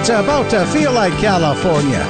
It's about to feel like California.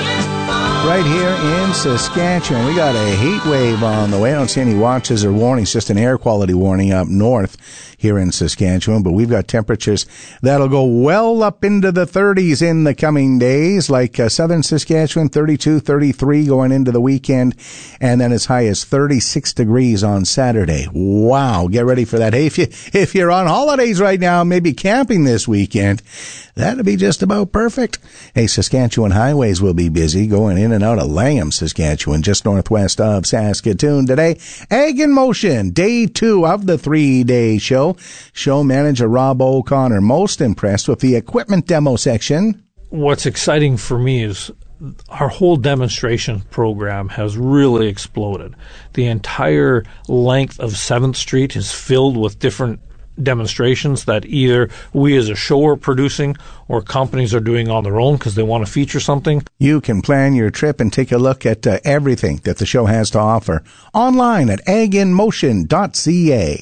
Right here in Saskatchewan, we got a heat wave on the way. I don't see any watches or warnings, just an air quality warning up north here in Saskatchewan. But we've got temperatures that'll go well up into the 30s in the coming days, like southern Saskatchewan, 32, 33 going into the weekend, and then as high as 36 degrees on Saturday. Wow, get ready for that. Hey, if you're on holidays right now, maybe camping this weekend, that'll be just about perfect. Hey, Saskatchewan highways will be busy going in and out of Langham, Saskatchewan, just northwest of Saskatoon today. Ag in Motion, day 2 of the 3-day show. Show manager Rob O'Connor most impressed with the equipment demo section. What's exciting for me is our whole demonstration program has really exploded. The entire length of 7th Street is filled with different demonstrations that either we as a show are producing or companies are doing on their own because they want to feature something. You can plan your trip and take a look at everything that the show has to offer online at aginmotion.ca.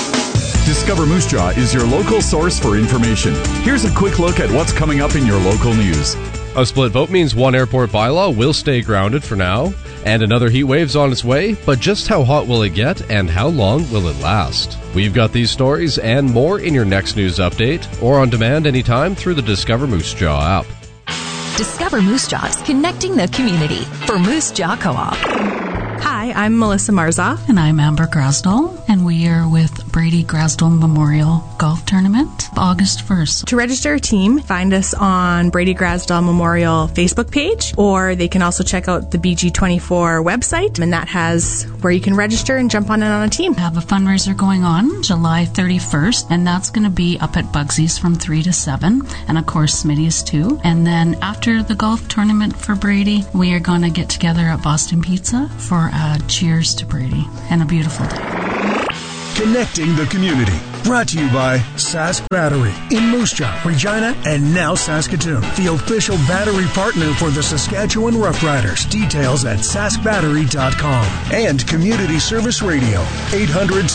Discover Moose Jaw is your local source for information. Here's a quick look at what's coming up in your local news. A split vote means one airport bylaw will stay grounded for now, and another heat wave's on its way, but just how hot will it get and how long will it last? We've got these stories and more in your next news update or on demand anytime through the Discover Moose Jaw app. Discover Moose Jaw's connecting the community for Moose Jaw Co-op. Hi, I'm Melissa Marza. And I'm Amber Grasdall, and we are with Brady Grasdall Memorial Golf Tournament, August 1st. To register a team, find us on Brady Grasdall Memorial Facebook page, or they can also check out the BG24 website, and that has where you can register and jump on in on a team. We have a fundraiser going on July 31st, and that's going to be up at Bugsy's from 3 to 7, and of course Smitty's too. And then after the golf tournament for Brady, we are going to get together at Boston Pizza for cheers to Brady and a beautiful day. Connecting the community. Brought to you by Sask Battery in Moose Jaw, Regina, and now Saskatoon. The official battery partner for the Saskatchewan Roughriders. Details at saskbattery.com. And Community Service Radio, 800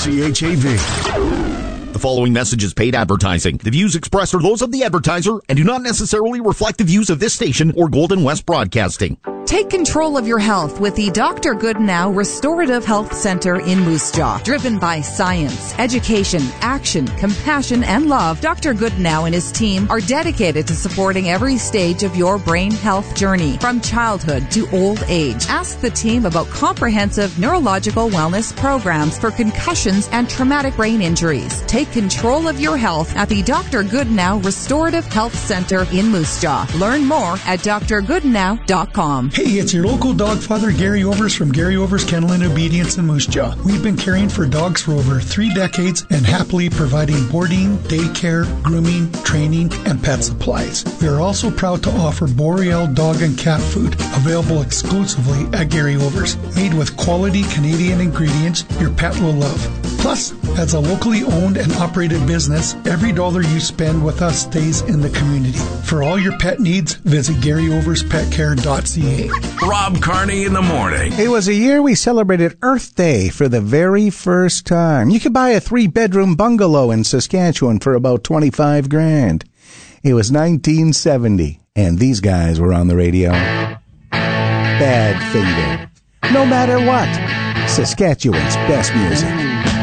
CHAV. The following message is paid advertising. The views expressed are those of the advertiser and do not necessarily reflect the views of this station or Golden West Broadcasting. Take control of your health with the Dr. Goodnow Restorative Health Center in Moose Jaw. Driven by science, education, action, compassion, and love, Dr. Goodnow and his team are dedicated to supporting every stage of your brain health journey, from childhood to old age. Ask the team about comprehensive neurological wellness programs for concussions and traumatic brain injuries. Take control of your health at the Dr. Goodnow Restorative Health Center in Moose Jaw. Learn more at drgoodnow.com. Hey, it's your local dog father, Gary Overs from Gary Overs Kennel and Obedience in Moose Jaw. We've been caring for dogs for over 3 decades and happily providing boarding, daycare, grooming, training, and pet supplies. We are also proud to offer Boreal dog and cat food, available exclusively at Gary Overs. Made with quality Canadian ingredients your pet will love. Plus, as a locally owned and operated business, every dollar you spend with us stays in the community. For all your pet needs, visit GaryOversPetCare.ca. Rob Carney in the morning. It was a year we celebrated Earth Day for the very first time. You could buy a 3-bedroom bungalow in Saskatchewan for about $25,000. It was 1970, and these guys were on the radio. Badfinger. No matter what, Saskatchewan's best music.